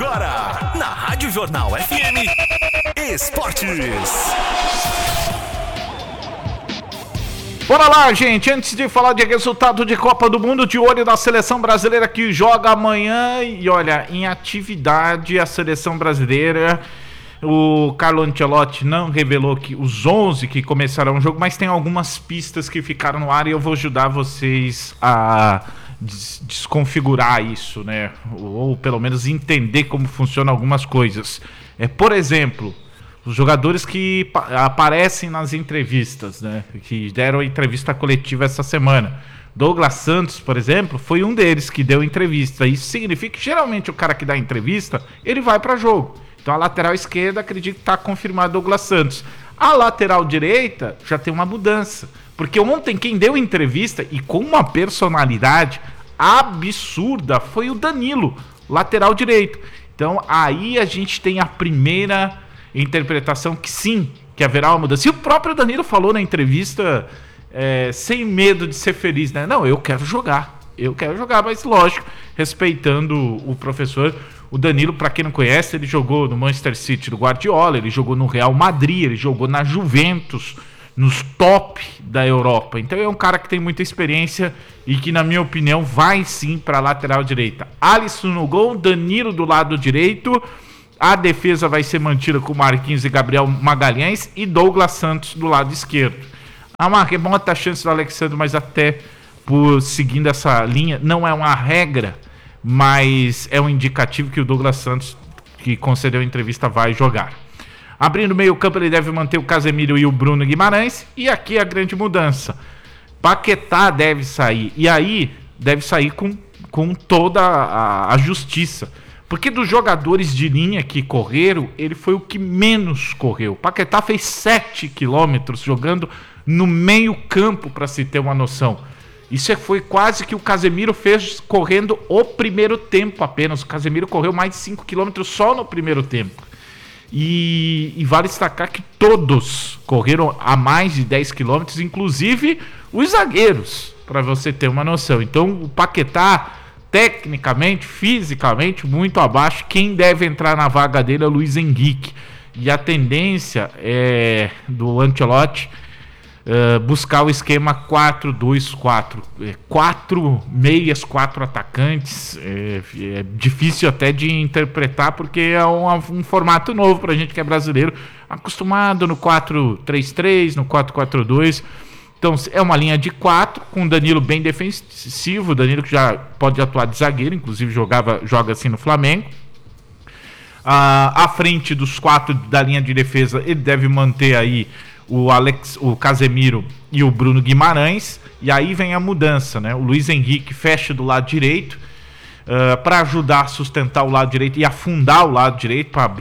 agora, na Rádio Jornal FM, Esportes. Bora lá, gente, antes de falar de resultado de Copa do Mundo, de olho na seleção brasileira que joga amanhã. E olha, em atividade, a seleção brasileira, o Carlo Ancelotti não revelou que os 11 que começarão o jogo, mas tem algumas pistas que ficaram no ar e eu vou ajudar vocês a desconfigurar isso, né? Ou pelo menos entender como funcionam algumas coisas. Por exemplo, os jogadores que aparecem nas entrevistas, né? Que deram entrevista coletiva essa semana. Douglas Santos, por exemplo, foi um deles que deu entrevista. Isso significa que geralmente o cara que dá entrevista, ele vai para jogo. Então a lateral esquerda, acredito que está confirmado Douglas Santos. A lateral direita já tem uma mudança. Porque ontem quem deu entrevista e com uma personalidade absurda foi o Danilo, lateral direito. Então aí a gente tem a primeira interpretação que sim, que haverá uma mudança. E o próprio Danilo falou na entrevista, sem medo de ser feliz, né? Não, eu quero jogar, mas lógico, respeitando o professor. O Danilo, para quem não conhece, ele jogou no Manchester City do Guardiola, ele jogou no Real Madrid, ele jogou na Juventus, nos top da Europa. Então é um cara que tem muita experiência e que, na minha opinião, vai sim para a lateral direita. Alisson no gol, Danilo do lado direito. A defesa vai ser mantida com Marquinhos e Gabriel Magalhães e Douglas Santos do lado esquerdo. Há uma remota chance do Alexandre, mas até por seguindo essa linha, não é uma regra, mas é um indicativo que o Douglas Santos, que concedeu a entrevista, vai jogar. Abrindo o meio campo, ele deve manter o Casemiro e o Bruno Guimarães. E aqui a grande mudança. Paquetá deve sair. E aí deve sair com toda a justiça. Porque dos jogadores de linha que correram, ele foi o que menos correu. Paquetá fez 7 quilômetros jogando no meio campo, para se ter uma noção. Isso foi quase que o Casemiro fez correndo o primeiro tempo apenas. O Casemiro correu mais de 5 quilômetros só no primeiro tempo. E vale destacar que todos correram a mais de 10 quilômetros, inclusive os zagueiros, para você ter uma noção. Então o Paquetá, tecnicamente, fisicamente, muito abaixo. Quem deve entrar na vaga dele é o Luiz Henrique. E a tendência do Ancelotti buscar o esquema 4-2-4. 4 meias, 4 atacantes. É difícil até de interpretar, porque é um formato novo pra gente que é brasileiro, acostumado no 4-3-3, no 4-4-2. Então é uma linha de 4, com o Danilo bem defensivo. O Danilo que já pode atuar de zagueiro, inclusive joga assim no Flamengo. À frente dos 4 da linha de defesa, ele deve manter aí o Casemiro e o Bruno Guimarães. E aí vem a mudança, né? O Luiz Henrique fecha do lado direito para ajudar a sustentar o lado direito e afundar o lado direito, para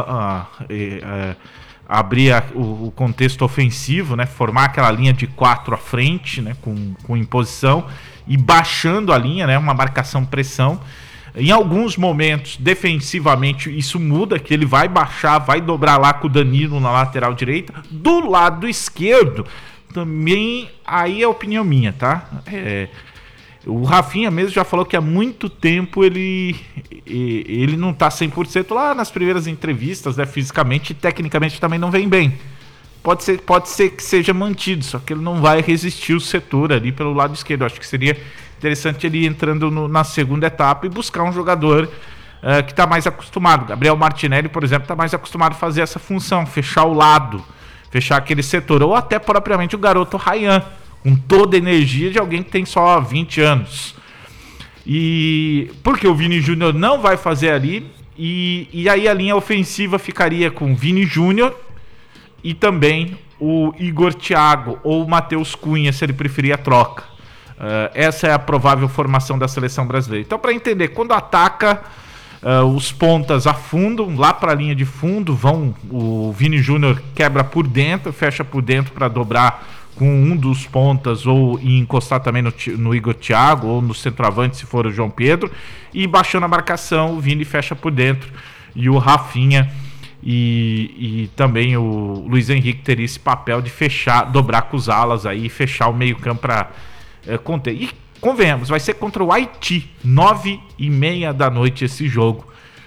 abrir o contexto ofensivo, né? Formar aquela linha de 4 à frente, né? Com imposição e baixando a linha, né? Uma marcação-pressão. Em alguns momentos, defensivamente, isso muda, que ele vai baixar, vai dobrar lá com o Danilo na lateral direita. Do lado esquerdo, também, aí é opinião minha, tá? O Rafinha mesmo já falou que há muito tempo ele não tá 100% lá nas primeiras entrevistas, né? Fisicamente e tecnicamente também não vem bem. Pode ser que seja mantido, só que ele não vai resistir o setor ali pelo lado esquerdo. Eu acho que seria interessante ele entrando na segunda etapa e buscar um jogador que está mais acostumado. Gabriel Martinelli, por exemplo, está mais acostumado a fazer essa função, fechar o lado, fechar aquele setor. Ou até propriamente o garoto Ryan, com toda a energia de alguém que tem só 20 anos. E porque o Vini Júnior não vai fazer ali, e aí a linha ofensiva ficaria com o Vini Júnior e também o Igor Thiago ou o Matheus Cunha, se ele preferir a troca. Essa é a provável formação da seleção brasileira. Então, para entender, quando ataca, os pontas afundam lá para a linha de fundo, o Vini Júnior quebra por dentro, fecha por dentro para dobrar com um dos pontas ou encostar também no Igor Thiago ou no centroavante, se for o João Pedro, e baixando a marcação, o Vini fecha por dentro e o Rafinha e também o Luiz Henrique teria esse papel de fechar, dobrar com os alas aí, fechar o meio campo para conter. E convenhamos, vai ser contra o Haiti, 9h30 da noite esse jogo.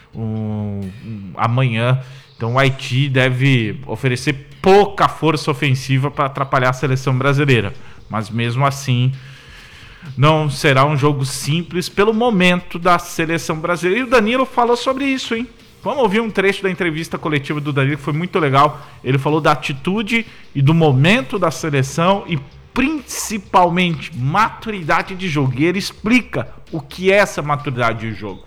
amanhã. Então o Haiti deve oferecer pouca força ofensiva para atrapalhar a seleção brasileira. Mas mesmo assim, não será um jogo simples pelo momento da seleção brasileira. E o Danilo falou sobre isso, hein? Vamos ouvir um trecho da entrevista coletiva do Danilo, que foi muito legal. Ele falou da atitude e do momento da seleção e principalmente maturidade de jogo. E ele explica o que é essa maturidade de jogo.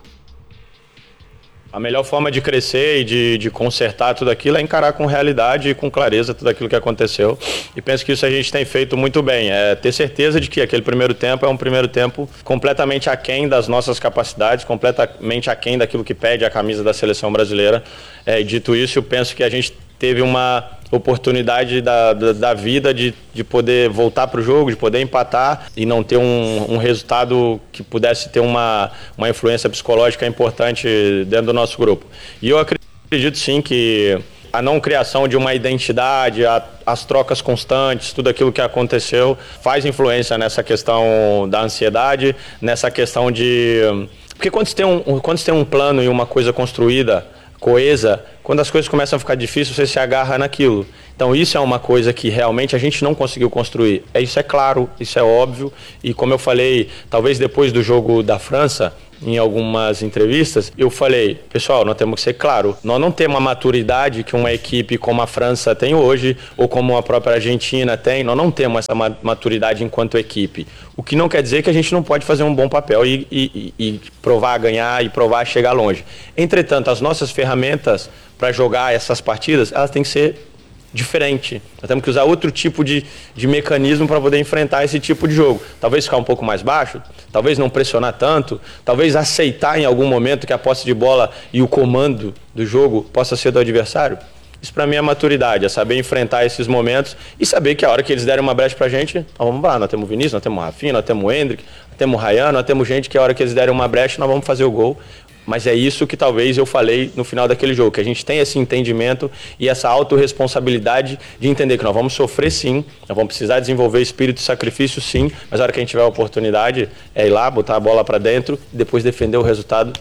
A melhor forma de crescer e de consertar tudo aquilo é encarar com realidade e com clareza tudo aquilo que aconteceu. E penso que isso a gente tem feito muito bem. É ter certeza de que aquele primeiro tempo é um primeiro tempo completamente aquém das nossas capacidades, completamente aquém daquilo que pede a camisa da seleção brasileira. E dito isso, eu penso que a gente teve uma oportunidade da vida de poder voltar para o jogo, de poder empatar e não ter um resultado que pudesse ter uma influência psicológica importante dentro do nosso grupo. E eu acredito sim que a não criação de uma identidade, as trocas constantes, tudo aquilo que aconteceu faz influência nessa questão da ansiedade, nessa questão de... Porque quando você tem um plano e uma coisa construída, coesa, quando as coisas começam a ficar difíceis, você se agarra naquilo. Então isso é uma coisa que realmente a gente não conseguiu construir. Isso é claro, isso é óbvio. E como eu falei, talvez depois do jogo da França, em algumas entrevistas, eu falei, pessoal, nós temos que ser claro, nós não temos a maturidade que uma equipe como a França tem hoje, ou como a própria Argentina tem, nós não temos essa maturidade enquanto equipe. O que não quer dizer que a gente não pode fazer um bom papel e provar a ganhar e provar a chegar longe. Entretanto, as nossas ferramentas para jogar essas partidas, elas têm que ser diferente. Nós temos que usar outro tipo de mecanismo para poder enfrentar esse tipo de jogo. Talvez ficar um pouco mais baixo, talvez não pressionar tanto, talvez aceitar em algum momento que a posse de bola e o comando do jogo possa ser do adversário. Isso para mim é maturidade, é saber enfrentar esses momentos e saber que a hora que eles derem uma brecha pra gente, nós vamos lá, nós temos o Vinícius, nós temos o Rafinha, nós temos o Endrick, nós temos o Ryan, nós temos gente que a hora que eles derem uma brecha, nós vamos fazer o gol. Mas é isso que talvez eu falei no final daquele jogo, que a gente tem esse entendimento e essa autorresponsabilidade de entender que nós vamos sofrer sim, nós vamos precisar desenvolver espírito de sacrifício sim, mas a hora que a gente tiver a oportunidade é ir lá, botar a bola para dentro e depois defender o resultado.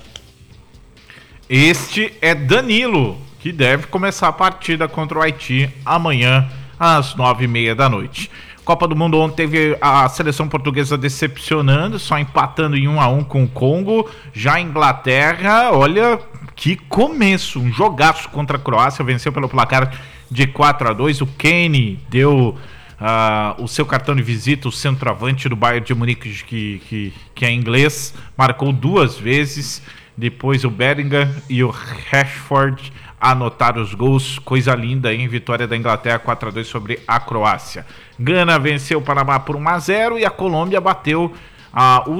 Este é Danilo, que deve começar a partida contra o Haiti amanhã às 9h30 da noite. Copa do Mundo ontem teve a seleção portuguesa decepcionando, só empatando em 1-1 com o Congo. Já a Inglaterra, olha que começo, um jogaço contra a Croácia, venceu pelo placar de 4-2. O Kane deu o seu cartão de visita, o centroavante do Bayern de Munique, que é inglês, marcou 2 vezes. Depois o Bellingham e o Rashford anotaram os gols. Coisa linda, hein? Vitória da Inglaterra 4-2 sobre a Croácia. Gana venceu o Panamá por 1-0 e a Colômbia bateu o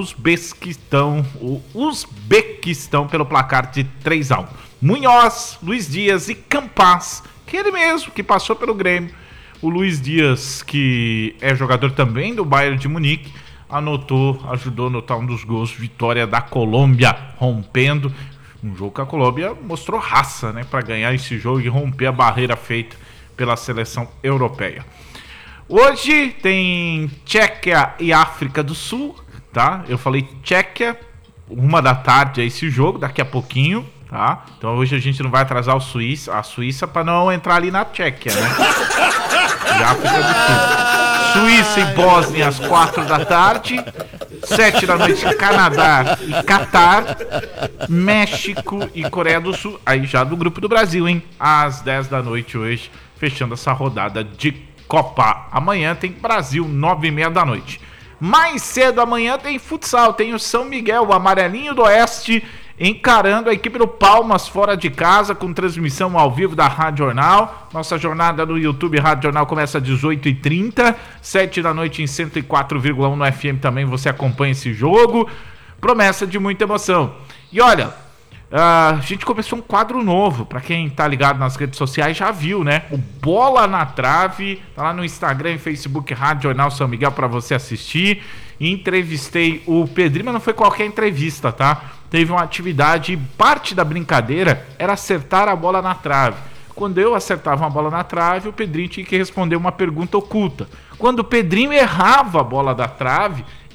Uzbequistão pelo placar de 3-1. Munhoz, Luiz Dias e Campas, que ele mesmo, que passou pelo Grêmio. O Luiz Dias, que é jogador também do Bayern de Munique, ajudou a anotar um dos gols. Vitória da Colômbia, rompendo um jogo que a Colômbia mostrou raça, né, para ganhar esse jogo e romper a barreira feita pela seleção europeia. Hoje tem Tchequia e África do Sul, tá? Eu falei Tchequia, 1h é esse jogo, daqui a pouquinho, tá? Então hoje a gente não vai atrasar a Suíça para não entrar ali na Tchequia, né? E África do Sul. Suíça e Bósnia às 4h, 7h, Canadá e Catar, México e Coreia do Sul, aí já do grupo do Brasil, hein? Às 10h hoje, fechando essa rodada de Copa. Amanhã tem Brasil, 9h30. Mais cedo amanhã tem futsal, tem o São Miguel, o amarelinho do Oeste, encarando a equipe do Palmas fora de casa, com transmissão ao vivo da Rádio Jornal. Nossa jornada no YouTube Rádio Jornal começa às 18h30, 7h em 104,1 no FM também você acompanha esse jogo. Promessa de muita emoção. E olha, a gente começou um quadro novo, pra quem tá ligado nas redes sociais já viu, né? O Bola na Trave, tá lá no Instagram e Facebook Rádio Jornal São Miguel pra você assistir. Entrevistei o Pedrinho, mas não foi qualquer entrevista, tá? Teve uma atividade, parte da brincadeira era acertar a bola na trave. Quando eu acertava uma bola na trave, o Pedrinho tinha que responder uma pergunta oculta. Quando o Pedrinho errava a bola da trave,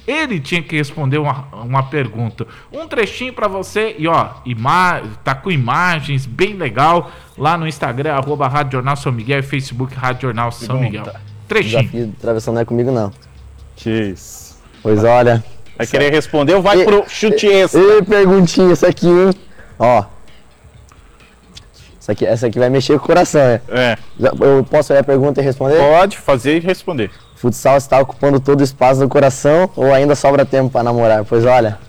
Ele tinha que responder uma pergunta. Um trechinho pra você e ó, tá com imagens bem legal lá no Instagram, @Rádio Jornal São Miguel e Facebook Rádio Jornal São Miguel. Trechinho. Desafio de travessão não é comigo, não. Jeez. Pois olha. Vai querer responder ou vai pro chute extra? Perguntinha, essa aqui, hein? Ó. Essa aqui vai mexer com o coração, né? Eu posso ler a pergunta e responder? Pode fazer e responder. Futsal está ocupando todo o espaço do coração ou ainda sobra tempo pra namorar? Pois olha.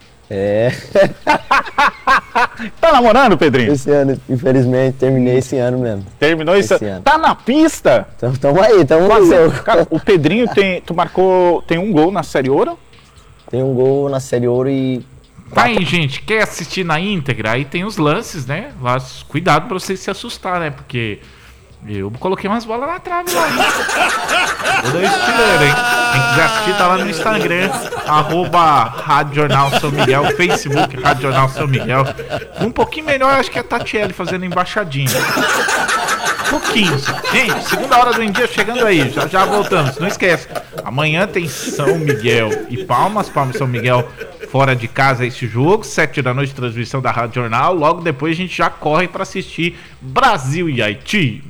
Tá namorando, Pedrinho? Esse ano, infelizmente, terminei esse ano mesmo. Terminou esse ano? Tá na pista? Tamo aí, tamo aí. Cara, o Pedrinho tem um gol na Série Ouro? Tem um gol na Série Ouro e... Tá aí, gente, quer assistir na íntegra? Aí tem os lances, né? Cuidado pra vocês se assustar, né? Porque eu coloquei umas bolas na trave lá. Toda estileira, hein? Quem quiser assistir, tá lá no Instagram, @Rádio Jornal São Miguel, Facebook Rádio Jornal São Miguel. Um pouquinho melhor, acho que é a Tatiele fazendo embaixadinha. Pouquinho. Gente, segunda hora do dia chegando aí, já voltamos. Não esquece, amanhã tem São Miguel e Palmas e São Miguel fora de casa esse jogo, 7 da noite, transmissão da Rádio Jornal. Logo depois a gente já corre para assistir Brasil e Haiti.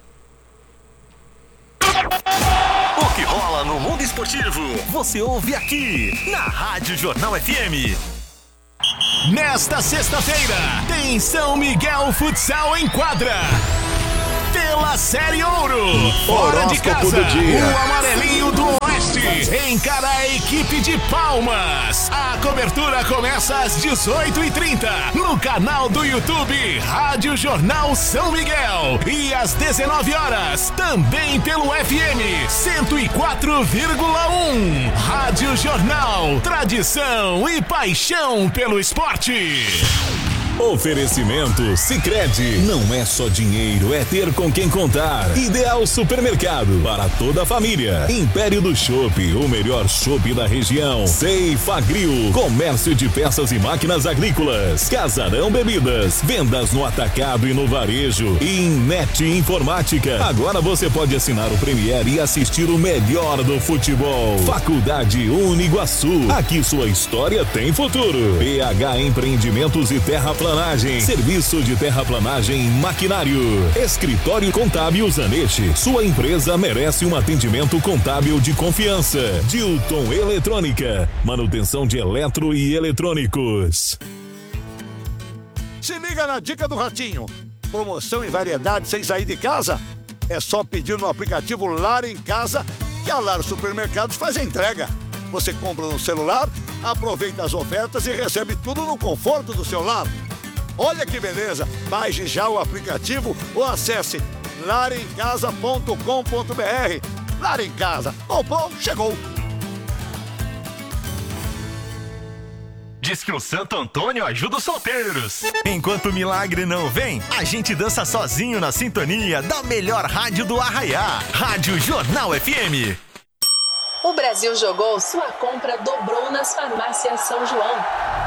O que rola no mundo esportivo, você ouve aqui na Rádio Jornal FM. Nesta sexta-feira, tem São Miguel Futsal em quadra. Pela Série Ouro, fora de casa, o amarelinho do Oeste encara a equipe de Palmas. A cobertura começa às 18h30 no canal do YouTube Rádio Jornal São Miguel e às 19 horas também pelo FM 104,1. Rádio Jornal, tradição e paixão pelo esporte. Oferecimento Sicredi. Não é só dinheiro, é ter com quem contar. Ideal Supermercado para toda a família. Império do Chopp, o melhor chopp da região. Ceifagrill, comércio de peças e máquinas agrícolas. Casarão Bebidas, vendas no atacado e no varejo. E Net Informática. Agora você pode assinar o Premiere e assistir o melhor do futebol. Faculdade Uniguaçu. Aqui sua história tem futuro. PH Empreendimentos e Terraplanagem. Serviço de terraplanagem e maquinário. Escritório Contábil Zanetti. Sua empresa merece um atendimento contábil de confiança. Dilton Eletrônica. Manutenção de eletro e eletrônicos. Se liga na dica do Ratinho. Promoção e variedade sem sair de casa? É só pedir no aplicativo Lar em Casa que a Lar Supermercados faz a entrega. Você compra no celular, aproveita as ofertas e recebe tudo no conforto do seu lar. Olha que beleza! Baixe já o aplicativo ou acesse larencasa.com.br. Lar em Casa. Comprou, chegou! Diz que o Santo Antônio ajuda os solteiros. Enquanto o milagre não vem, a gente dança sozinho na sintonia da melhor rádio do Arraiá. Rádio Jornal FM. O Brasil jogou, sua compra dobrou nas farmácias São João.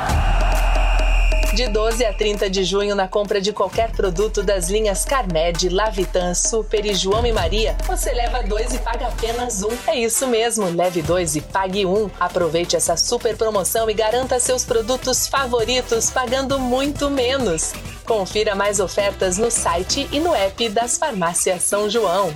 De 12 a 30 de junho, na compra de qualquer produto das linhas Carmed, Lavitan, Super e João e Maria, você leva 2 e paga apenas 1. É isso mesmo, leve 2 e pague 1. Aproveite essa super promoção e garanta seus produtos favoritos pagando muito menos. Confira mais ofertas no site e no app das farmácias São João.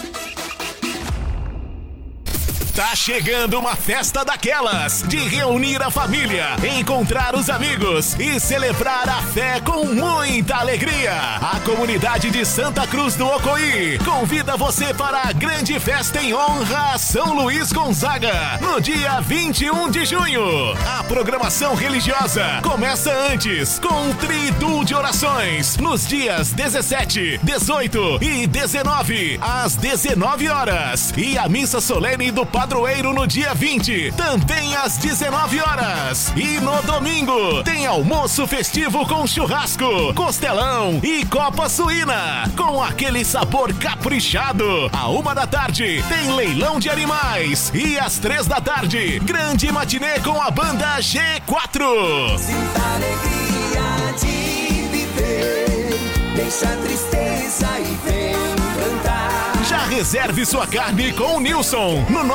Tá chegando uma festa daquelas, de reunir a família, encontrar os amigos e celebrar a fé com muita alegria. A comunidade de Santa Cruz do Ocoí convida você para a grande festa em honra a São Luís Gonzaga, no dia 21 de junho. A programação religiosa começa antes, com um triduo de orações, nos dias 17, 18 e 19, às 19 horas. E a missa solene do Padroeiro no dia 20, também às 19 horas. E no domingo tem almoço festivo com churrasco, costelão e copa suína, com aquele sabor caprichado. À 1 da tarde tem leilão de animais e às 3 da tarde, grande matinê com a banda G4. Sinta a alegria de viver, deixa a tristeza e vem cantar. Já Reserve sua carne com o Nilson no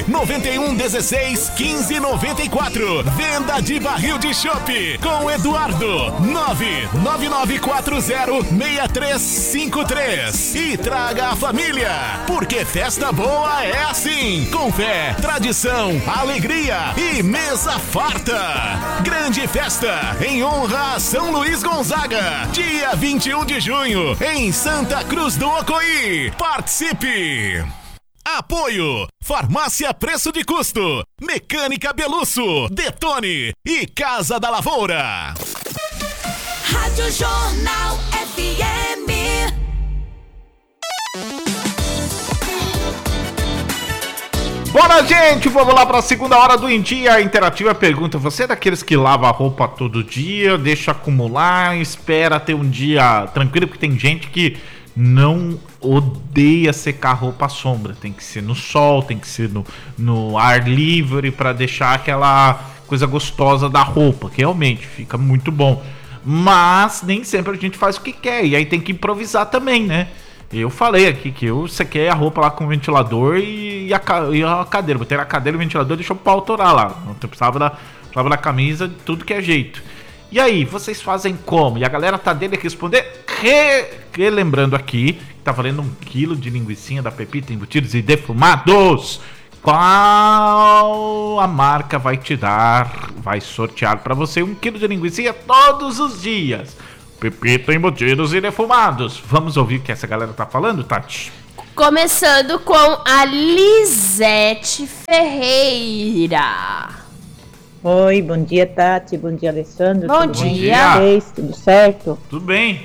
991161594. Venda de barril de chopp com o Eduardo 999406353. E traga a família, porque festa boa é assim, com fé, tradição, alegria e mesa farta. Grande festa em honra a São Luís Gonzaga, dia 21 de junho, em Santa Cruz do Ocoí. Participe! Apoio: Farmácia Preço de Custo, Mecânica Belusso, Detone e Casa da Lavoura. Rádio Jornal FM. Bora, gente, vamos lá para a segunda hora do Em Dia Interativa. Pergunta: você é daqueles que lava a roupa todo dia, deixa acumular, espera ter um dia tranquilo? Porque tem gente que não odeia secar roupa à sombra. Tem que ser no sol, tem que ser no ar livre para deixar aquela coisa gostosa da roupa, que realmente fica muito bom. Mas nem sempre a gente faz o que quer, e aí tem que improvisar também, né? Eu falei aqui que eu sequei a roupa lá com o ventilador e a cadeira. Botei na cadeira o ventilador e deixou o pau autorar lá. Não precisava da camisa, de tudo que é jeito. E aí, vocês fazem como? E a galera tá dele aqui responder. Lembrando aqui, que tá valendo 1 quilo de linguicinha da Pepita Embutidos e Defumados. Qual a marca vai te dar, vai sortear pra você 1 quilo de linguicinha todos os dias? Pepita Embutidos e Defumados. Vamos ouvir o que essa galera tá falando, Tati? Começando com a Lisete Ferreira. Oi, bom dia, Tati. Bom dia, Alessandro. Bom dia. Tudo certo? Tudo bem.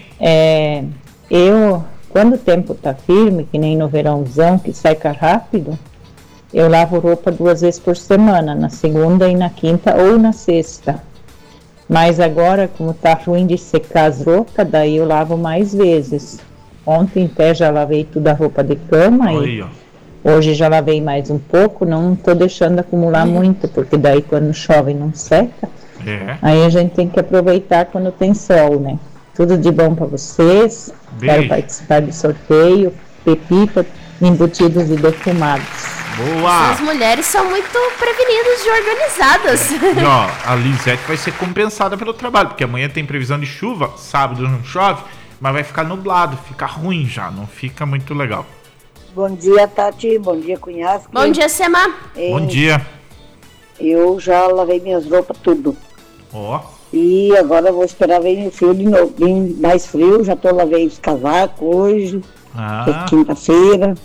Quando o tempo tá firme, que nem no verãozão, que seca rápido, eu lavo roupa 2 vezes por semana, na segunda e na quinta ou na sexta. Mas agora, como tá ruim de secar as roupas, daí eu lavo mais vezes. Ontem até já lavei toda a roupa de cama e hoje já lavei mais um pouco. Não tô deixando acumular muito, porque daí quando chove não seca. Aí a gente tem que aproveitar quando tem sol, né? Tudo de bom para vocês. Beijo. Quero participar do sorteio. Pepita Embutidos e Defumados. Boa! As mulheres são muito prevenidas e organizadas. E ó, a Lisete vai ser compensada pelo trabalho, porque amanhã tem previsão de chuva, sábado não chove, mas vai ficar nublado, fica ruim já, não fica muito legal. Bom dia, Tati, bom dia, Cunhasque. Bom dia, Sema. Bom dia. Eu já lavei minhas roupas tudo. Ó. E agora eu vou esperar vir frio de novo, bem mais frio, já lavei os casacos hoje, é quinta-feira.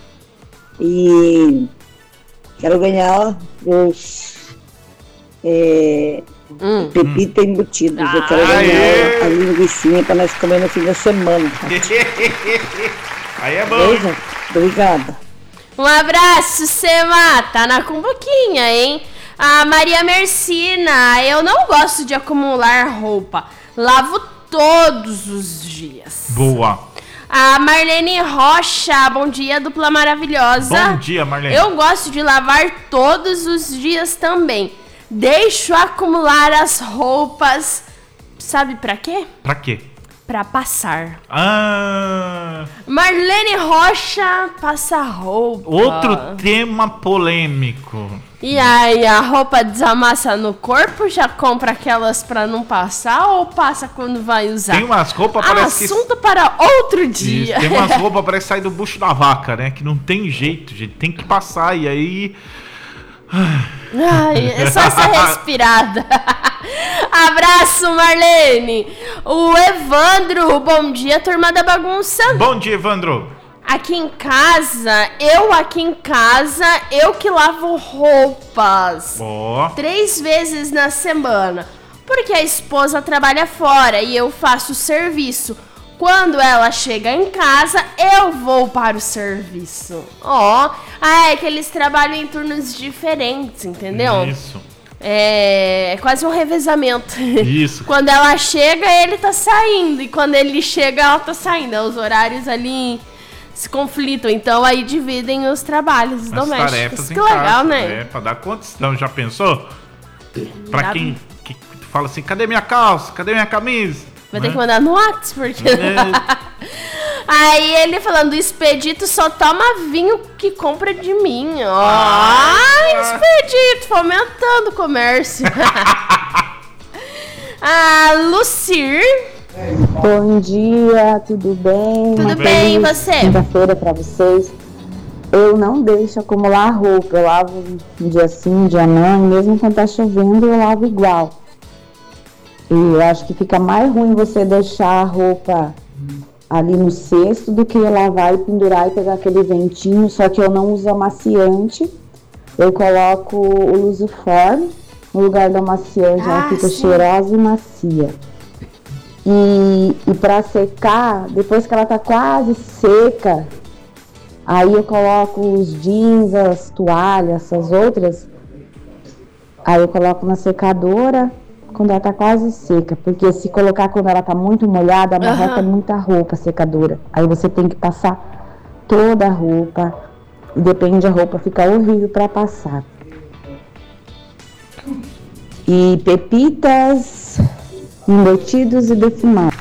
E quero ganhar os Pepita Embutidos. Eu quero ganhar a linguicinha para nós comer no fim da semana. Aí é bom. Beleza? Obrigada. Um abraço, Sema. Tá na cumbuquinha, hein? A Maria Mercina: eu não gosto de acumular roupa. Lavo todos os dias. Boa. A Marlene Rocha: bom dia, dupla maravilhosa. Bom dia, Marlene. Eu gosto de lavar todos os dias também. Deixo acumular as roupas. Sabe pra quê? Pra quê? Pra passar. Ah. Marlene Rocha passa roupa. Outro tema polêmico. E aí, a roupa desamassa no corpo? Já compra aquelas pra não passar ou passa quando vai usar? Tem umas roupas parece assunto para outro dia. Isso, tem umas roupas que parece sair do bucho da vaca, né? Que não tem jeito, gente. Tem que passar e aí... Ai, é só essa respirada. Abraço, Marlene. O Evandro: bom dia, turma da bagunça. Bom dia, Evandro. Aqui em casa, eu que lavo roupas 3 vezes na semana, porque a esposa trabalha fora e eu faço serviço. Quando ela chega em casa, eu vou para o serviço. É que eles trabalham em turnos diferentes, entendeu? Isso. É quase um revezamento. Isso. Quando ela chega, ele tá saindo. E quando ele chega, ela tá saindo. Os horários ali se conflitam. Então aí dividem os trabalhos domésticos. Tarefas que em legal, casa, né? Pra dar conta. Então, já pensou? Pra quem que fala assim: cadê minha calça? Cadê minha camisa? Vai ter que mandar no WhatsApp, porque... Aí ele falando, o Expedito só toma vinho que compra de mim. Expedito, fomentando o comércio. Lucir. Bom dia, tudo bem? Tudo bem, e você? Quinta-feira pra vocês. Eu não deixo acumular roupa, eu lavo um dia sim, um dia não, e mesmo quando tá chovendo eu lavo igual. E eu acho que fica mais ruim você deixar a roupa ali no cesto do que lavar e pendurar e pegar aquele ventinho, só que eu não uso amaciante, eu coloco o Luziform no lugar do amaciante, ela fica cheirosa e macia. E pra secar, depois que ela tá quase seca, aí eu coloco os jeans, as toalhas, essas outras, aí eu coloco na secadora quando ela tá quase seca, porque se colocar quando ela tá muito molhada, amarrota muita roupa secadora. Aí você tem que passar toda a roupa, e depende da roupa, fica horrível pra passar. E pepitas, embutidos e defumados.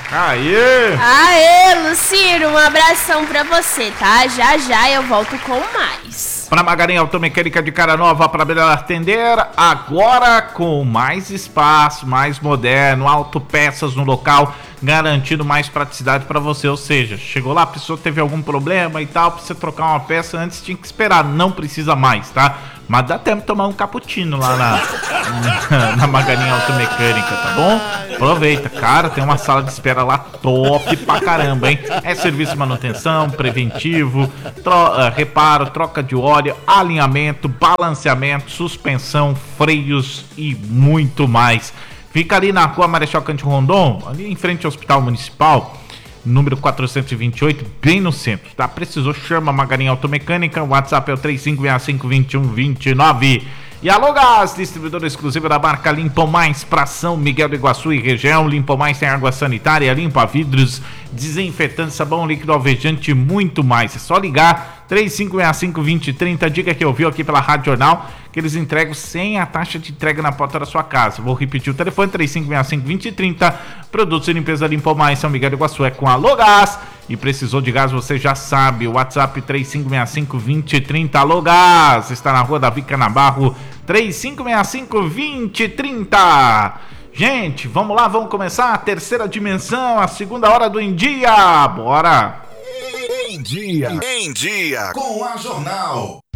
Aê, Luciro, um abração pra você, tá? Já eu volto com mais. Pra Magarinha Automecânica de Cara Nova, para melhor atender, agora com mais espaço, mais moderno, autopeças no local, garantindo mais praticidade pra você. Ou seja, chegou lá, a pessoa teve algum problema e tal, precisa trocar uma peça, antes tinha que esperar, não precisa mais, tá? Mas dá tempo de tomar um cappuccino lá na Magarinha Automecânica, tá bom? Aproveita, cara, tem uma sala de espera lá top pra caramba, hein? É serviço de manutenção, preventivo, reparo, troca de óleo, alinhamento, balanceamento, suspensão, freios e muito mais. Fica ali na Rua Marechal Cândido Rondon, ali em frente ao Hospital Municipal, número 428, bem no centro, tá? Precisou, chama a Magarinha Automecânica, o WhatsApp é o 3565-2129. E a Logás, distribuidora exclusiva da marca Limpa Mais para São Miguel do Iguaçu e região. Limpa Mais tem água sanitária, limpa vidros, desinfetante, sabão líquido alvejante e muito mais. É só ligar 3565-2030, diga que ouviu aqui pela Rádio Jornal, que eles entregam sem a taxa de entrega na porta da sua casa. Vou repetir o telefone, 3565-2030. Produtos de limpeza Limpa Mais São Miguel do Iguaçu é com a Logás. E precisou de gás, você já sabe, o WhatsApp 3565-2030. Logás está na Rua Davi Canabarro, 3565-2030. Gente, vamos lá, vamos começar a terceira dimensão, a segunda hora do Em Dia. Bora! Em Dia com a Jornal.